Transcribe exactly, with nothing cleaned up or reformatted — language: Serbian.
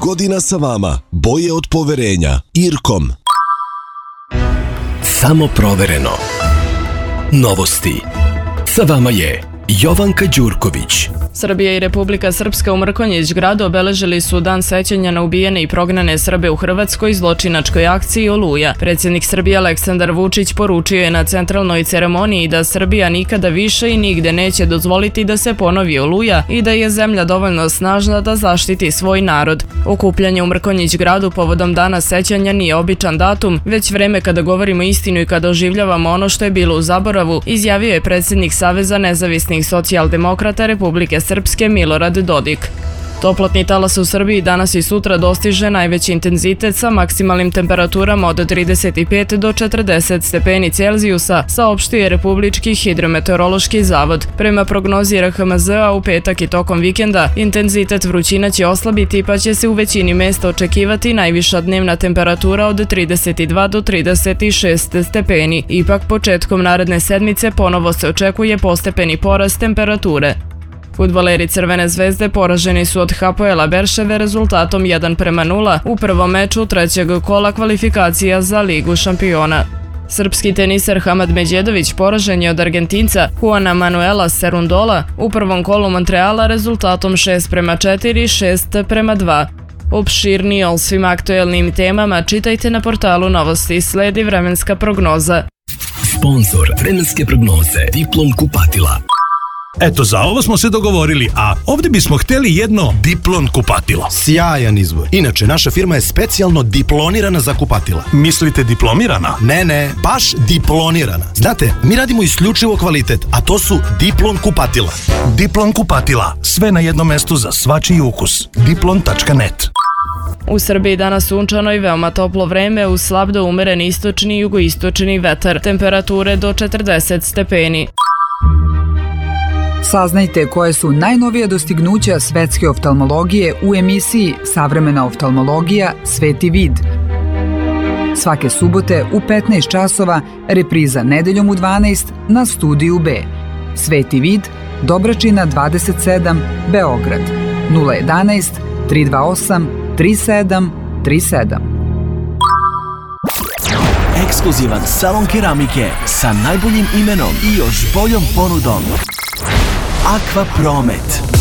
godina sa vama, boje od poverenja. Irkom. Samo provereno. Novosti. Sa vama je Jovanka Đurković. Srbija i Republika Srpska u Mrkonjić gradu obeležili su dan sećanja na ubijene i prognane Srbe u Hrvatskoj zločinačkoj akciji Oluja. Predsjednik Srbije Aleksandar Vučić poručio je na centralnoj ceremoniji da Srbija nikada više i nigde neće dozvoliti da se ponovi Oluja i da je zemlja dovoljno snažna da zaštiti svoj narod. Okupljanje u Mrkonjić gradu povodom dana sećanja nije običan datum, već vreme kada govorimo istinu i kada oživljavamo ono što je bilo u zaboravu, izjavio je predsjednik Saveza nezavisnih socijaldemokrata Republike Srpske Milorad Dodik. Toplotni talas u Srbiji danas i sutra dostiže najveći intenzitet sa maksimalnim temperaturama od trideset pet do četrdeset stepeni Celzijusa, saopštio je Republički hidrometeorološki zavod. Prema prognozi R H M Z-a u petak i tokom vikenda intenzitet vrućina će oslabiti pa će se u većini mesta očekivati najviša dnevna temperatura od trideset dva do trideset šest stepeni. Ipak početkom naredne sedmice ponovo se očekuje postepeni porast temperature. Fudbaleri Crvene zvezde poraženi su od Hapoela Berševe rezultatom jedan prema nula u prvom meču trećeg kola kvalifikacija za Ligu šampiona. Srpski teniser Hamad Međedović poražen je od Argentinca Juana Manuela Serundola u prvom kolu Montreala rezultatom šest prema četiri, šest prema dva. Opširnije o svim aktuelnim temama čitajte na portalu Novosti. Sledi vremenska prognoza. Sponzor vremenske prognoze Diplom kupatila. Eto, za ovo smo se dogovorili, a ovdje bismo htjeli jedno Diplon kupatilo. Sjajan izbor. Inače, naša firma je specijalno diplonirana za kupatila. Mislite diplomirana? Ne, ne, baš diplonirana. Znate, mi radimo isključivo kvalitet, a to su Diplon kupatila. Diplon kupatila, sve na jednom mestu za svačiji ukus. diplon tačka net. U Srbiji danas sunčano i veoma toplo vreme uz slab do umeren istočni i jugoistočni vetar. Temperature do četrdeset stepeni. Saznajte koje su najnovije dostignuća svetske oftalmologije u emisiji Savremena oftalmologija Sveti vid. Svake subote u petnaest časova, repriza nedeljom u dvanaest na Studiju B. Sveti vid, Dobračina dvadeset sedam, Beograd. nula jedanaest, tri dva osam, tri sedam tri sedam. Ekskluzivan salon keramike sa najboljim imenom i još boljom ponudom. Aqua Promet.